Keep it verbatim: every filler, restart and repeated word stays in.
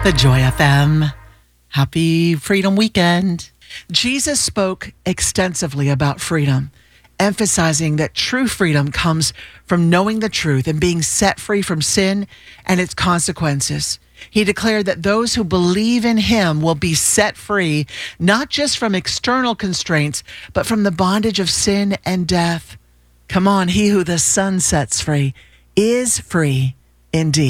The Joy F M. Happy Freedom Weekend. Jesus spoke extensively about freedom, emphasizing that true freedom comes from knowing the truth and being set free from sin and its consequences. He declared that those who believe in him will be set free, not just from external constraints, but from the bondage of sin and death. Come on, he who the Son sets free is free indeed.